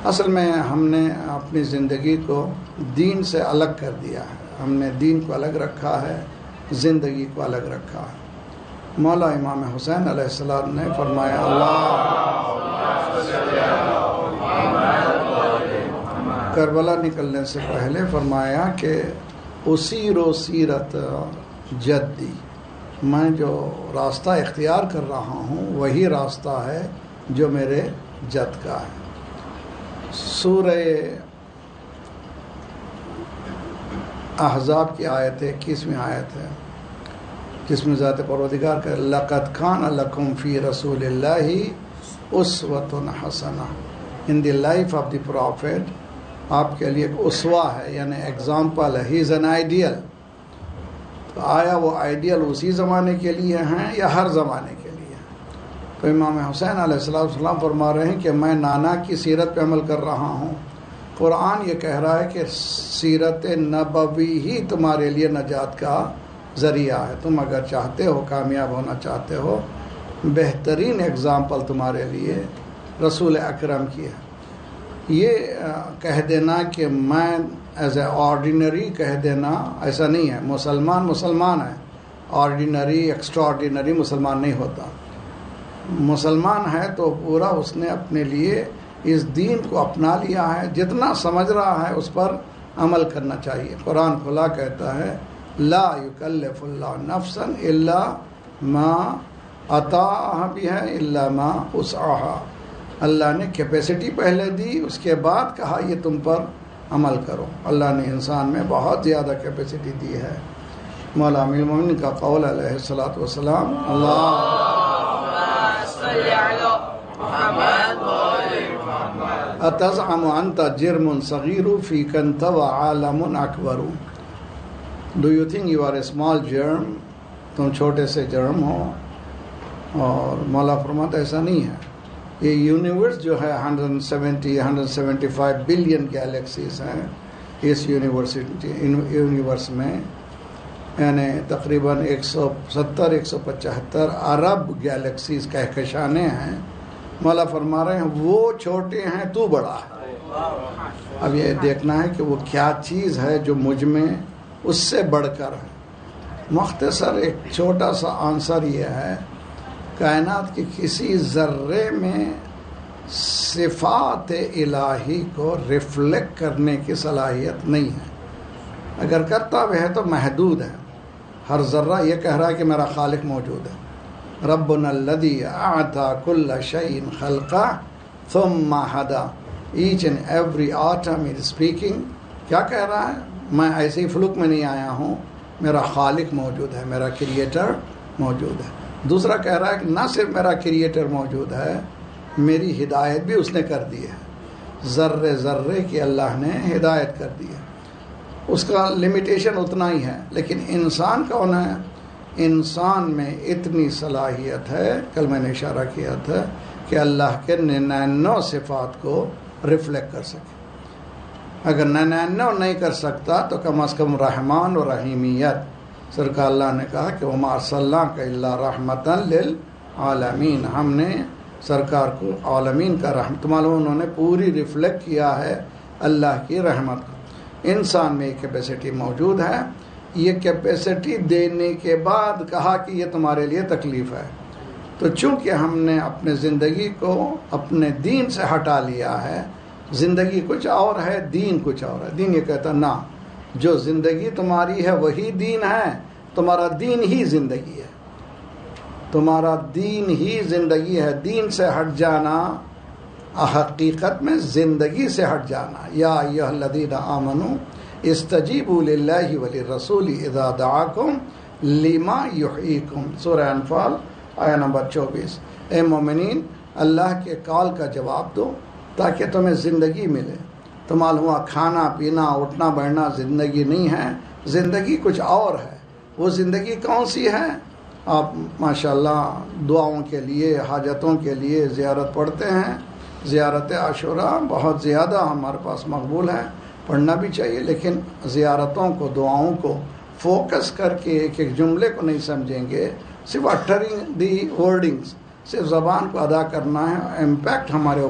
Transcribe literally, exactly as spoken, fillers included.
اصل میں ہم نے اپنی زندگی کو دین سے الگ کر دیا ہے. ہم نے دین کو الگ رکھا ہے, زندگی کو الگ رکھا ہے. مولا امام حسین علیہ السلام نے فرمایا اللہ کربلا نکلنے سے پہلے فرمایا کہ اسیر و سیرت جدی, میں جو راستہ اختیار کر رہا ہوں وہی راستہ ہے جو میرے جد کا ہے. سورہ احزاب کی آیت ہے, اکیسویں آیت ہے, جس میں ذات پروردگار کہ لَقَدْ كَانَ لَكُمْ فِي رَسُولِ اللَّهِ أُسْوَةٌ حَسَنَةٌ. ان the life of the prophet آپ کے لیے ایک اسوہ ہے, یعنی ایگزامپل ہے. ہی از این آئیڈیل. تو آیا وہ آئیڈیل اسی زمانے کے لیے ہیں یا ہر زمانے کے لیے؟ تو امام حسین علیہ السلام فرما رہے ہیں کہ میں نانا کی سیرت پہ عمل کر رہا ہوں. قرآن یہ کہہ رہا ہے کہ سیرت نبوی ہی تمہارے لیے نجات کا ذریعہ ہے. تم اگر چاہتے ہو کامیاب ہونا چاہتے ہو, بہترین اگزامپل تمہارے لیے رسول اکرم کی ہے. یہ کہہ دینا کہ میں ایز اے آرڈینری کہہ دینا ایسا نہیں ہے. مسلمان مسلمان ہے, آرڈینری ایکسٹرا آرڈینری مسلمان نہیں ہوتا. مسلمان ہے تو پورا اس نے اپنے لیے اس دین کو اپنا لیا ہے, جتنا سمجھ رہا ہے اس پر عمل کرنا چاہیے. قرآن کھلا کہتا ہے لا یکلف اللہ نفسا الا ما عطاها بھی ہے الا ما وسعها. اللہ نے کیپیسٹی پہلے دی, اس کے بعد کہا یہ تم پر عمل کرو. اللہ نے انسان میں بہت زیادہ کیپیسٹی دی ہے. مولا امیر المومنین کا قول علیہ الصلوۃ والسلام اللہ اتزعم انت جرم صغیر فیک انت وعالم اکبر. Do you think you are a small جرم, تم چھوٹے سے جرم ہو. اور مولا فرماتا ایسا نہیں ہے. یہ یونیورس جو ہے hundred seventy hundred seventy five billion galaxies ہیں اس یونیورسٹی یونیورس میں, یعنی تقریباً ایک سو ستر ایک سو پچہتر ارب گیلیکسیز کہکشانے ہیں. مولا فرما رہے ہیں وہ چھوٹے ہیں تو بڑا ہے. اب یہ دیکھنا ہے کہ وہ کیا چیز ہے جو مجھ میں اس سے بڑھ کر ہے. مختصر ایک چھوٹا سا آنسر یہ ہے, کائنات کے کسی ذرے میں صفات الہی کو ریفلیکٹ کرنے کی صلاحیت نہیں ہے. اگر کرتا بھی ہے تو محدود ہے. ہر ذرہ یہ کہہ رہا ہے کہ میرا خالق موجود ہے. ربنا الذی اعطى كل شيء خلقه ثم هدى. H and every autumn is speaking. کیا کہہ رہا ہے؟ میں ایسے ہی فلک میں نہیں آیا ہوں, میرا خالق موجود ہے, میرا کریٹر موجود ہے. دوسرا کہہ رہا ہے کہ نہ صرف میرا کریٹر موجود ہے, میری ہدایت بھی اس نے کر دی ہے. ذرے ذرے کی اللہ نے ہدایت کر دی ہے. اس کا لمیٹیشن اتنا ہی ہے. لیکن انسان کون ہے؟ انسان میں اتنی صلاحیت ہے, کل میں نے اشارہ کیا تھا, کہ اللہ کے ننانو صفات کو ریفلیکٹ کر سکے. اگر ننانو نہیں کر سکتا تو کم از کم رحمان و رحیمیت. سرکار اللہ نے کہا کہ وما ارسلناک الا رحمتا للعالمین, ہم نے سرکار کو عالمین کا رحمت, معلوم انہوں نے پوری ریفلیکٹ کیا ہے اللہ کی رحمت کو. انسان میں یہ کیپیسٹی موجود ہے. یہ کیپیسٹی دینے کے بعد کہا کہ یہ تمہارے لیے تکلیف ہے. تو چونکہ ہم نے اپنے زندگی کو اپنے دین سے ہٹا لیا ہے, زندگی کچھ اور ہے, دین کچھ اور ہے. دین یہ کہتا نہ, جو زندگی تمہاری ہے وہی دین ہے, تمہارا دین ہی زندگی ہے, تمہارا دین ہی زندگی ہے. دین سے ہٹ جانا حقیقت میں زندگی سے ہٹ جانا. یا ایھا الذین آمنوا استجیبوا للہ وللرسول اذا دعاکم لما یحییکم. سورہ انفال آیا نمبر چوبیس. اے مومنین, اللہ کے کال کا جواب دو تاکہ تمہیں زندگی ملے. تو معلوم ہوا کھانا پینا اٹھنا بیٹھنا زندگی نہیں ہے, زندگی کچھ اور ہے. وہ زندگی کون سی ہے؟ آپ ماشاءاللہ دعاؤں کے لیے حاجتوں کے لیے زیارت پڑھتے ہیں. زیارت عاشوراء بہت زیادہ ہمارے پاس مقبول ہے, پڑھنا بھی چاہیے. لیکن زیارتوں کو, دعاؤں کو فوکس کر کے ایک ایک جملے کو نہیں سمجھیں گے, صرف اٹرنگ دی ورڈنگز, صرف زبان کو ادا کرنا ہے. امپیکٹ ہمارے